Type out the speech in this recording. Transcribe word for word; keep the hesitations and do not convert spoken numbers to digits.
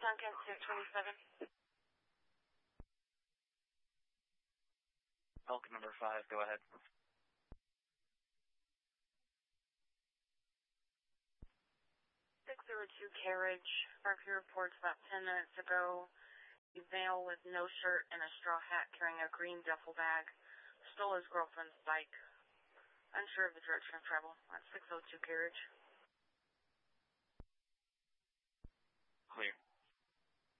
Duncan, six twenty-seven. Falcon number five, go ahead. six oh two carriage. R P reports about ten minutes ago. A male with no shirt and a straw hat carrying a green duffel bag stole his girlfriend's bike. Unsure of the direction of travel. That's six oh two carriage. Clear.